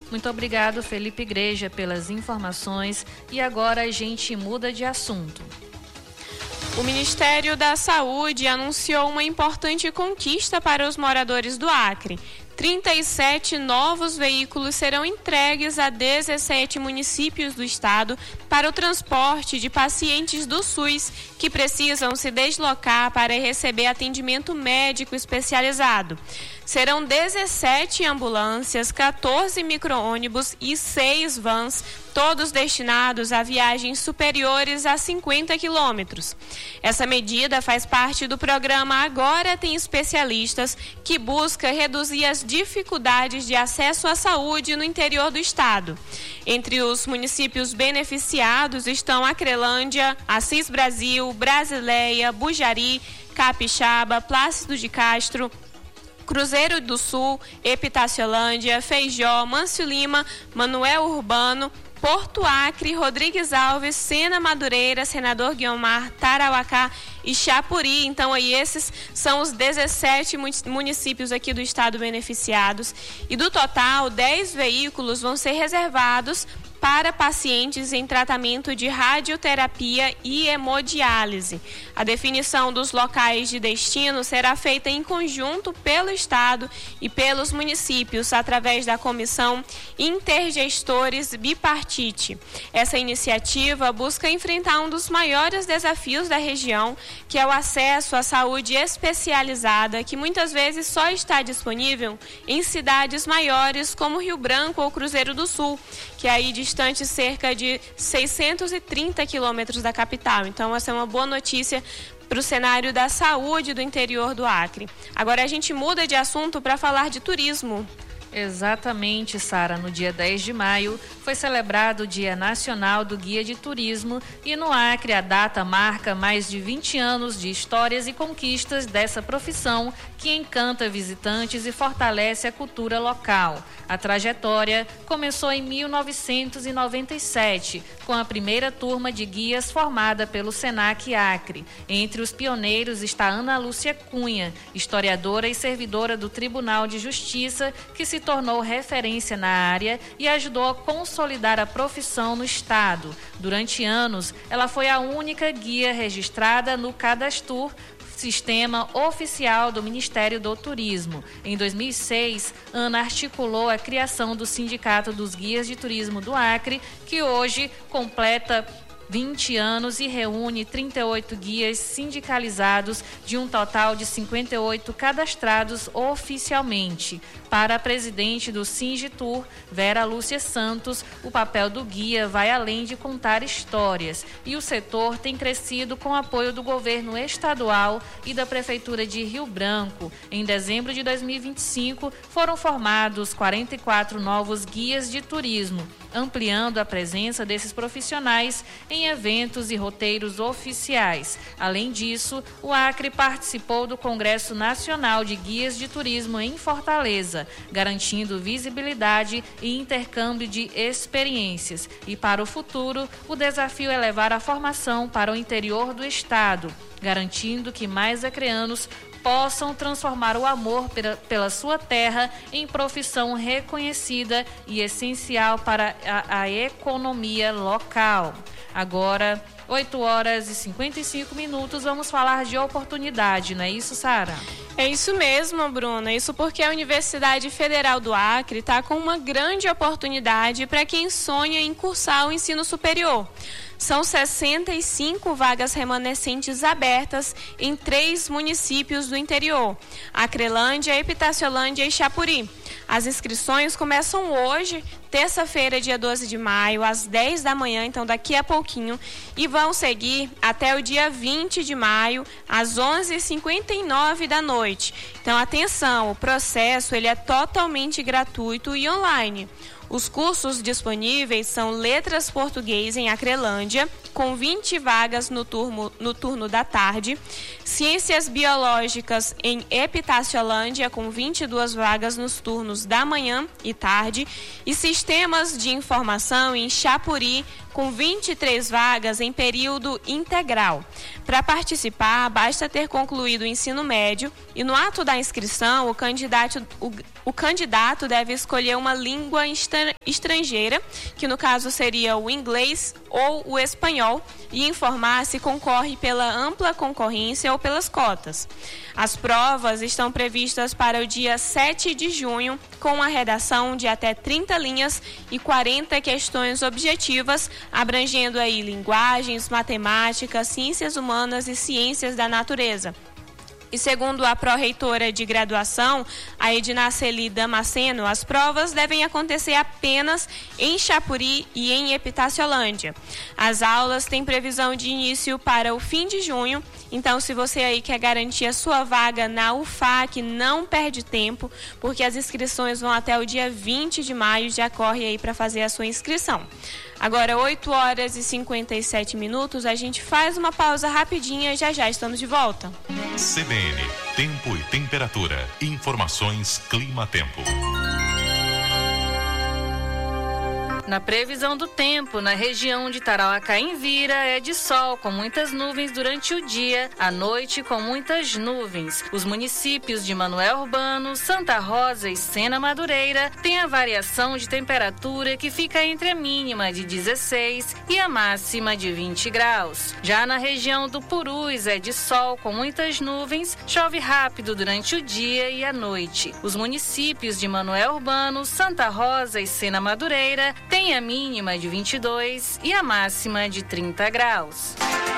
Muito obrigado, Felipe Igreja, pelas informações. E agora a gente muda de assunto. O Ministério da Saúde anunciou uma importante conquista para os moradores do Acre. 37 novos veículos serão entregues a 17 municípios do estado para o transporte de pacientes do SUS que precisam se deslocar para receber atendimento médico especializado. Serão 17 ambulâncias, 14 micro-ônibus e 6 vans, todos destinados a viagens superiores a 50 quilômetros. Essa medida faz parte do programa Agora Tem Especialistas, que busca reduzir as dificuldades de acesso à saúde no interior do estado. Entre os municípios beneficiados estão Acrelândia, Assis Brasil, Brasileia, Bujari, Capixaba, Plácido de Castro, Cruzeiro do Sul, Epitaciolândia, Feijó, Mâncio Lima, Manoel Urbano, Porto Acre, Rodrigues Alves, Sena Madureira, Senador Guiomar, Tarauacá e Chapuri. Então, aí esses são os 17 municípios aqui do estado beneficiados. E do total, 10 veículos vão ser reservados para pacientes em tratamento de radioterapia e hemodiálise. A definição dos locais de destino será feita em conjunto pelo Estado e pelos municípios, através da Comissão Intergestores Bipartite. Essa iniciativa busca enfrentar um dos maiores desafios da região, que é o acesso à saúde especializada, que muitas vezes só está disponível em cidades maiores como Rio Branco ou Cruzeiro do Sul, que é aí distante cerca de 630 quilômetros da capital. Então, essa é uma boa notícia para o cenário da saúde do interior do Acre. Agora a gente muda de assunto para falar de turismo. Exatamente, Sara. No dia 10 de maio foi celebrado o Dia Nacional do Guia de Turismo e no Acre a data marca mais de 20 anos de histórias e conquistas dessa profissão que encanta visitantes e fortalece a cultura local. A trajetória começou em 1997, com a primeira turma de guias formada pelo Senac Acre. Entre os pioneiros está Ana Lúcia Cunha, historiadora e servidora do Tribunal de Justiça, que se tornou referência na área e ajudou a consolidar a profissão no estado. Durante anos, ela foi a única guia registrada no Cadastur, sistema oficial do Ministério do Turismo. Em 2006, Ana articulou a criação do Sindicato dos Guias de Turismo do Acre, que hoje completa 20 anos e reúne 38 guias sindicalizados de um total de 58 cadastrados oficialmente. Para a presidente do Singitur, Vera Lúcia Santos, o papel do guia vai além de contar histórias e o setor tem crescido com o apoio do governo estadual e da Prefeitura de Rio Branco. Em dezembro de 2025, foram formados 44 novos guias de turismo, ampliando a presença desses profissionais em eventos e roteiros oficiais. Além disso, o Acre participou do Congresso Nacional de Guias de Turismo em Fortaleza, garantindo visibilidade e intercâmbio de experiências. E para o futuro, o desafio é levar a formação para o interior do estado, garantindo que mais acreanos possam transformar o amor pela sua terra em profissão reconhecida e essencial para a economia local. Agora, 8 horas e 55 minutos, vamos falar de oportunidade, não é isso, Sara? É isso mesmo, Bruna. Isso porque a Universidade Federal do Acre está com uma grande oportunidade para quem sonha em cursar o ensino superior. São 65 vagas remanescentes abertas em 3 municípios do interior: Acrelândia, Epitaciolândia e Chapuri. As inscrições começam hoje, terça-feira, dia 12 de maio, às 10 da manhã, então daqui a pouquinho, e vão seguir até o dia 20 de maio, às 11h59 da noite. Então, atenção, o processo ele é totalmente gratuito e online. Os cursos disponíveis são Letras Português em Acrelândia, com 20 vagas no turno da tarde, Ciências Biológicas em Epitaciolândia, com 22 vagas nos turnos da manhã e tarde, e Sistemas de Informação em Chapuri, com 23 vagas em período integral. Para participar, basta ter concluído o ensino médio e no ato da inscrição, o candidato deve escolher uma língua estrangeira estrangeira, que no caso seria o inglês ou o espanhol, e informar se concorre pela ampla concorrência ou pelas cotas. As provas estão previstas para o dia 7 de junho, com a redação de até 30 linhas e 40 questões objetivas, abrangendo aí linguagens, matemática, ciências humanas e ciências da natureza. E segundo a pró-reitora de graduação, a Ednaceli Damasceno, as provas devem acontecer apenas em Chapuri e em Epitáciolândia. As aulas têm previsão de início para o fim de junho, então se você aí quer garantir a sua vaga na UFAC, não perde tempo, porque as inscrições vão até o dia 20 de maio, já corre aí para fazer a sua inscrição. Agora, 8 horas e 57 minutos, a gente faz uma pausa rapidinha e já estamos de volta. CBN, tempo e temperatura. Informações Clima-Tempo. Na previsão do tempo, na região de Tarauacá-Envira, é de sol, com muitas nuvens durante o dia, à noite com muitas nuvens. Os municípios de Manoel Urbano, Santa Rosa e Sena Madureira têm a variação de temperatura que fica entre a mínima de 16 e a máxima de 20 graus. Já na região do Purus, é de sol, com muitas nuvens, chove rápido durante o dia e a noite. Os municípios de Manoel Urbano, Santa Rosa e Sena Madureira têm a mínima de 22 e a máxima de 30 graus.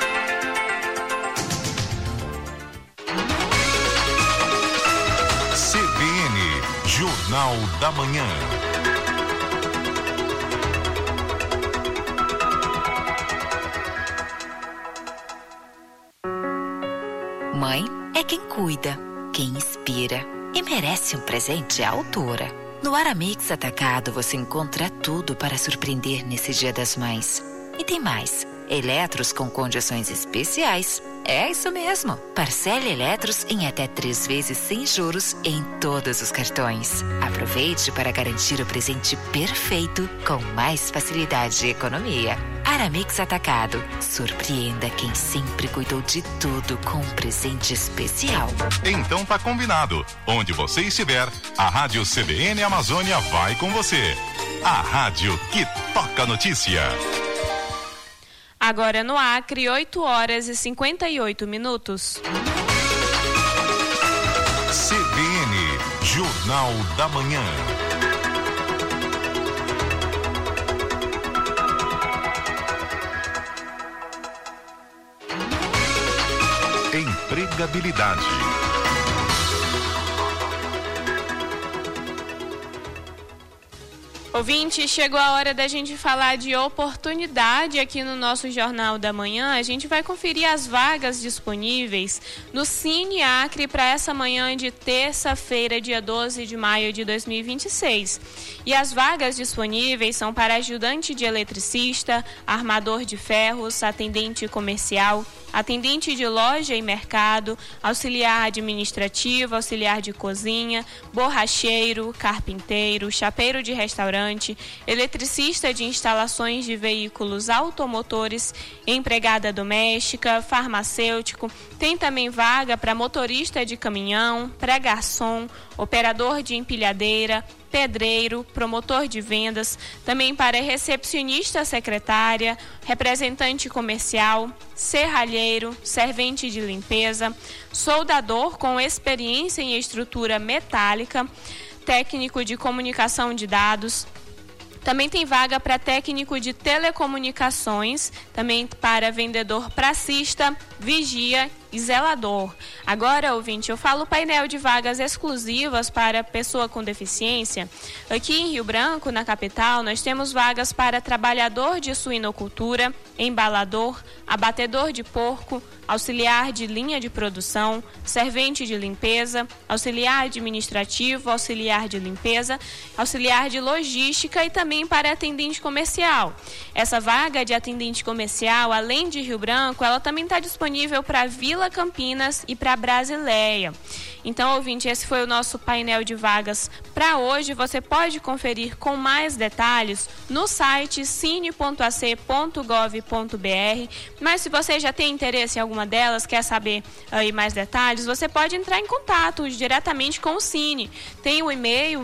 CBN, Jornal da Manhã. Mãe é quem cuida, quem inspira e merece um presente à altura. No Aramix Atacado você encontra tudo para surpreender nesse Dia das Mães. E tem mais, eletros com condições especiais. É isso mesmo, parcele eletros em até 3 vezes sem juros em todos os cartões. Aproveite para garantir o presente perfeito com mais facilidade e economia. Aramix Atacado, surpreenda quem sempre cuidou de tudo com um presente especial. Então tá combinado, onde você estiver, a Rádio CBN Amazônia vai com você. A rádio que toca notícia. Agora no Acre, 8 horas e 58 minutos. CBN, Jornal da Manhã. Empregabilidade. Ouvinte, chegou a hora da gente falar de oportunidade aqui no nosso Jornal da Manhã. A gente vai conferir as vagas disponíveis no Cine Acre para essa manhã de terça-feira, dia 12 de maio de 2026. E as vagas disponíveis são para ajudante de eletricista, armador de ferros, atendente comercial, atendente de loja e mercado, auxiliar administrativo, auxiliar de cozinha, borracheiro, carpinteiro, chapeiro de restaurante, eletricista de instalações de veículos automotores, empregada doméstica, farmacêutico. Tem também vaga para motorista de caminhão, pré-garçom, operador de empilhadeira, pedreiro, promotor de vendas, também para recepcionista secretária, representante comercial, serralheiro, servente de limpeza, soldador com experiência em estrutura metálica, técnico de comunicação de dados. Também tem vaga para técnico de telecomunicações, também para vendedor pracista, vigia e zelador. Agora, ouvinte, eu falo painel de vagas exclusivas para pessoa com deficiência. Aqui em Rio Branco, na capital, nós temos vagas para trabalhador de suinocultura, embalador, abatedor de porco, auxiliar de linha de produção, servente de limpeza, auxiliar administrativo, auxiliar de limpeza, auxiliar de logística e também para atendente comercial. Essa vaga de atendente comercial, além de Rio Branco, ela também está disponível para Vila Vila Campinas e para Brasileia. Então, ouvinte, esse foi o nosso painel de vagas para hoje. Você pode conferir com mais detalhes no site cine.ac.gov.br. Mas se você já tem interesse em alguma delas, quer saber aí mais detalhes, você pode entrar em contato diretamente com o Cine. Tem o e-mail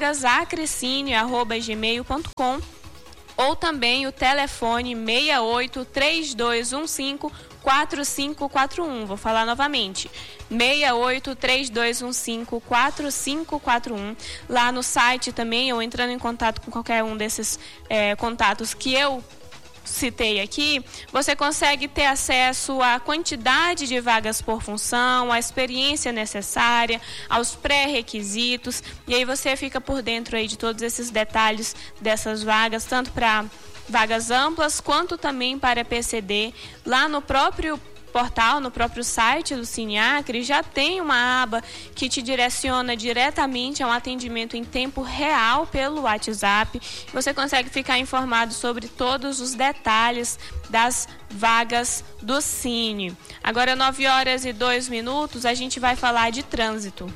vagasacrecine@gmail.com ou também o telefone 68 3215 4541. Vou falar novamente. 68 3215 4541. Lá no site também, ou entrando em contato com qualquer um desses contatos que eu citei aqui, você consegue ter acesso à quantidade de vagas por função, à experiência necessária, aos pré-requisitos, e aí você fica por dentro aí de todos esses detalhes dessas vagas, tanto para vagas amplas quanto também para PCD. Lá no próprio portal, no próprio site do Cine Acre, já tem uma aba que te direciona diretamente a um atendimento em tempo real pelo WhatsApp. Você consegue ficar informado sobre todos os detalhes das vagas do Cine. Agora, 9h02, a gente vai falar de trânsito.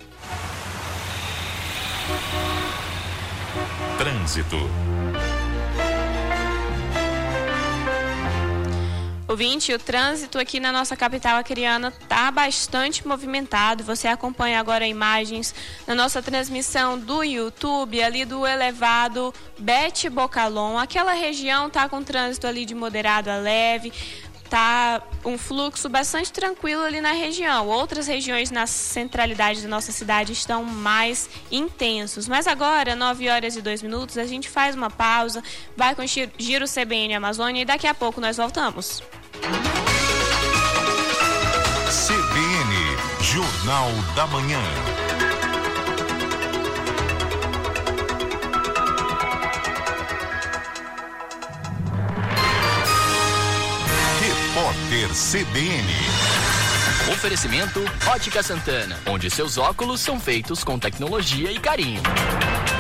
Trânsito. Ouvinte, o trânsito aqui na nossa capital acreana está bastante movimentado. Você acompanha agora imagens na nossa transmissão do YouTube, ali do elevado Bete Bocalon. Aquela região está com trânsito ali de moderado a leve. Tá um fluxo bastante tranquilo ali na região. Outras regiões na centralidade da nossa cidade estão mais intensos. Mas agora, 9h02, a gente faz uma pausa, vai com o Giro CBN Amazônia e daqui a pouco nós voltamos. CBN, Jornal da Manhã. Repórter CBN. Oferecimento Ótica Santana, onde seus óculos são feitos com tecnologia e carinho.